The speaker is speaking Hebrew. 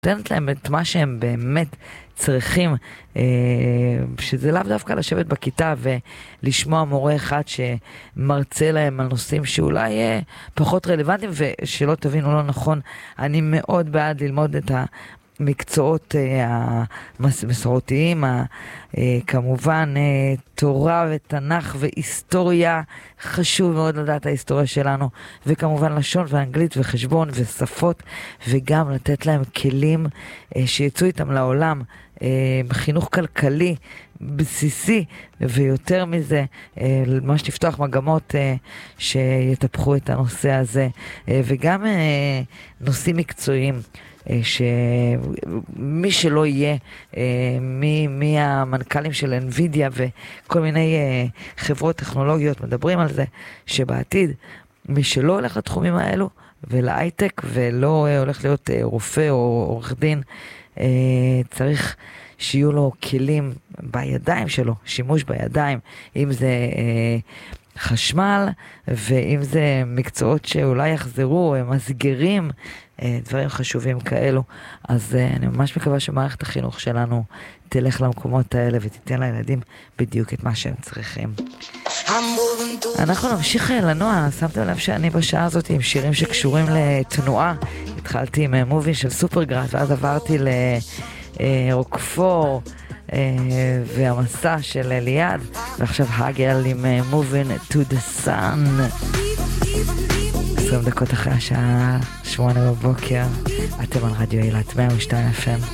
נותנת להם את מה שהם באמת צריכים, שזה לאו דווקא לשבת בכיתה ולשמוע מורה אחד שמרצה להם על נושאים שאולי פחות רלוונטיים, ושלא תבינו לא נכון, אני מאוד בעד ללמוד את המקצועות המסורתיים, כמובן תורה ותנ"ך והיסטוריה, חשוב מאוד לדעת ההיסטוריה שלנו, וכמובן לשון ואנגלית וחשבון ושפות, וגם לתת להם כלים שיצאו איתם לעולם, חינוך כלכלי בסיסי, ויותר מזה ממש לפתוח מגמות שיטפחו את הנושא הזה, וגם נושאים מקצועיים, שמי שלא יהיה, מי המנכ"לים של NVIDIA וכל מיני חברות טכנולוגיות מדברים על זה, שבעתיד מי שלא הולך לתחומים האלו ולהייטק ולא הולך להיות רופא או עורך דין, צריך שיהיו לו כלים בידיים שלו, שימוש בידיים, אם זה חשמל, ואם זה מקצועות שאולי יחזרו, מסגרים, דברים חשובים כאלו. אז אני ממש מקווה שמערכת החינוך שלנו תלך למקומות האלה ותיתן לילדים בדיוק את מה שהם צריכים. אנחנו נמשיך לנוע. שמתם לב שאני בשעה הזאת עם שירים שקשורים לתנועה. התחלתי עם מובי של סופרגראד, ואז עברתי לרוקפור והמסע של ליעד, ועכשיו הגל עם Moving to the Sun. 20 דקות אחרי השעה 8 בבוקר, אתם על רדיו אילת 102 FM.